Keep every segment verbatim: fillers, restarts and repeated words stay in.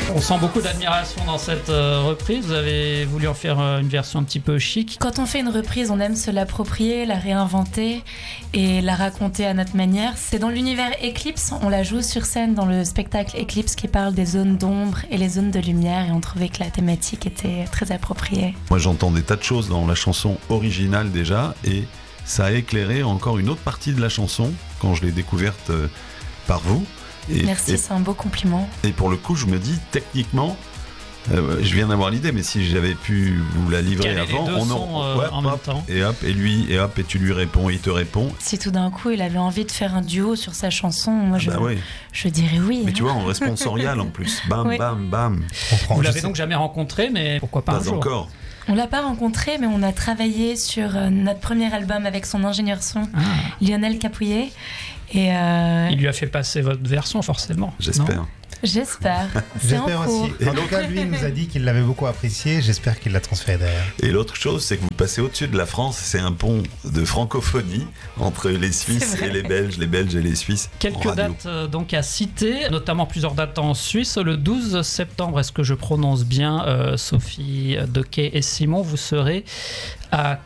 On sent beaucoup d'admiration dans cette euh, reprise. Vous avez voulu en faire euh, une version un petit peu chic. Quand on fait une reprise, on aime se l'approprier, la réinventer et la raconter à notre manière. C'est dans l'univers Eclipse, on la joue sur scène dans le spectacle Eclipse qui parle des zones d'ombre et les zones de lumière et on trouvait que la thématique était très appropriée. Moi j'entends des tas de choses dans la chanson originale déjà et ça a éclairé encore une autre partie de la chanson quand je l'ai découverte euh, par vous. Et, Merci, et, c'est un beau compliment. Et pour le coup, je me dis, techniquement, euh, je viens d'avoir l'idée, mais si j'avais pu vous la livrer Quel avant, les deux on sons, en, euh, ouais, en hop, même temps. Et hop, et lui, et hop, et tu lui réponds, et il te répond. Si tout d'un coup il avait envie de faire un duo sur sa chanson, moi je, Bah ouais. je dirais oui. Mais hein. tu vois, en responsorial en plus. Bam, Oui. bam, bam. Vous l'avez donc jamais rencontré, mais pourquoi pas, Pas un jour. encore. On l'a pas rencontré, mais on a travaillé sur euh, notre premier album avec son ingénieur son, Ah. Lionel Capouillet. Et euh, Il lui a fait passer votre version, forcément. J'espère. Non j'espère. C'est en J'espère cours. aussi. En tout cas, lui, il nous a dit qu'il l'avait beaucoup apprécié. J'espère qu'il l'a transféré derrière. Et l'autre chose, c'est que vous passez au-dessus de la France. C'est un pont de francophonie entre les Suisses C'est et vrai. les Belges, les Belges et les Suisses. en Quelques radio. dates euh, donc à citer, notamment plusieurs dates en Suisse. Le douze septembre, est-ce que je prononce bien, euh, Sophie Dequet et Simon, vous serez à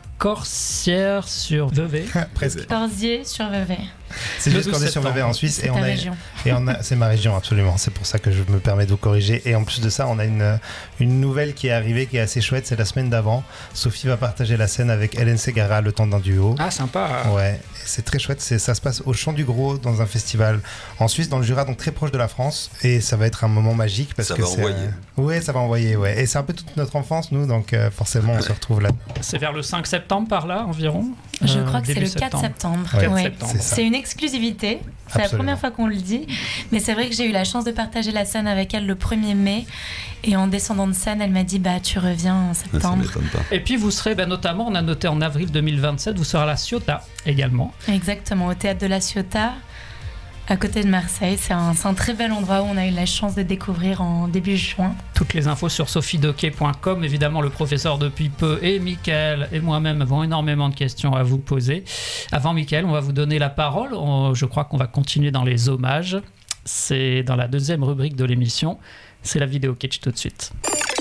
Corsières-sur-Vevey. Presque. Corsier sur Vevey. C'est Le juste qu'on douze est sur Vevey en Suisse C'est et on ta a, région. et on a, c'est ma région absolument. C'est pour ça que je me permets de vous corriger. Et en plus de ça, on a une, une nouvelle qui est arrivée qui est assez chouette. C'est la semaine d'avant. Sophie va partager la scène avec Hélène Segara le temps d'un duo. Ah, sympa. Ouais, et c'est très chouette. C'est, ça se passe au Champ du Gros dans un festival en Suisse, dans le Jura, donc très proche de la France. Et ça va être un moment magique parce Ça que va c'est. envoyer. un- Ouais, ça va envoyer. Ouais, et c'est un peu toute notre enfance, nous, donc euh, forcément, on se retrouve là. C'est vers le cinq septembre par là environ. Je Euh, crois que c'est début le quatre septembre. Ouais, quatre Ouais. septembre. C'est ça. C'est une exclusivité. C'est la Absolument. première fois qu'on le dit. Mais c'est vrai que j'ai eu la chance de partager la scène avec elle le premier mai. Et en descendant de scène, elle m'a dit bah, tu reviens en Ça septembre. m'étonne pas. Et puis vous serez, ben, notamment, on a noté en avril deux mille vingt-sept, vous serez à la Ciotat également. Exactement, au théâtre de la Ciotat, à côté de Marseille. C'est un, c'est un très bel endroit où on a eu la chance de découvrir en début juin. Toutes les infos sur sophiedequet point com. Évidemment, le professeur depuis peu et Mickaël et moi-même avons énormément de questions à vous poser. Avant Mickaël, on va vous donner la parole. On- je crois qu'on va continuer dans les hommages. C'est dans la deuxième rubrique de l'émission. C'est la vidéo kitsch tout de suite.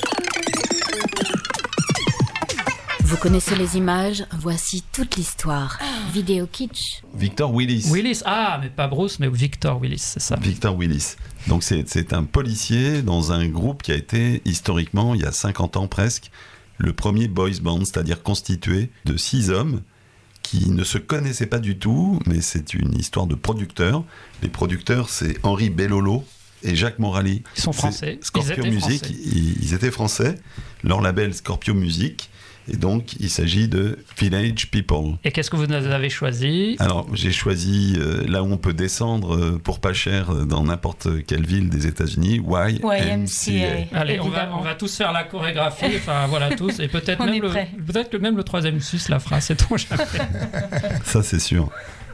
Vous connaissez les images, voici toute l'histoire. Vidéo kitsch. Victor Willis. Willis, ah, mais pas Bruce, mais Victor Willis, c'est ça. Victor Willis. Donc c'est, c'est un policier dans un groupe qui a été historiquement, il y a cinquante ans presque, le premier boys band, c'est-à-dire constitué de six hommes qui ne se connaissaient pas du tout, mais c'est une histoire de producteurs. Les producteurs, c'est Henri Bellolo et Jacques Morali. Ils sont C'est français. Scorpio Ils étaient Music, français. ils, ils étaient français. Leur label Scorpio Music. Et donc, il s'agit de Village People. Et qu'est-ce que vous avez choisi? Alors, j'ai choisi euh, là où on peut descendre euh, pour pas cher euh, dans n'importe quelle ville des États-Unis, Y M C A. Allez, on va, évidemment. on va tous faire la chorégraphie, enfin voilà, tous, et peut-être On même, est le, prêts. peut-être que même le troisième Suisse la fera, c'est ton jamais. Ça, c'est sûr.